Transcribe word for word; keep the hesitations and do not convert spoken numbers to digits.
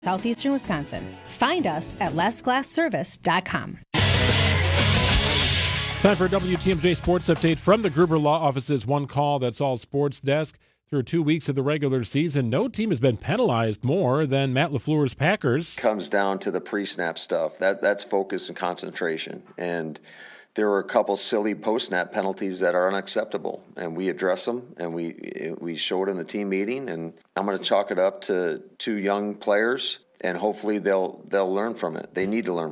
Southeastern Wisconsin. Find us at les glass service dot com. Time for a W T M J Sports Update from the Gruber Law Office's One Call That's All Sports Desk. Through two weeks of the regular season, no team has been penalized more than Matt LaFleur's Packers. Comes down to the pre-snap stuff. That That's focus and concentration. And there were a couple silly post-snap penalties that are unacceptable, and we address them, and we we showed in the team meeting, and I'm going to chalk it up to two young players, and hopefully they'll they'll learn from it. They need to learn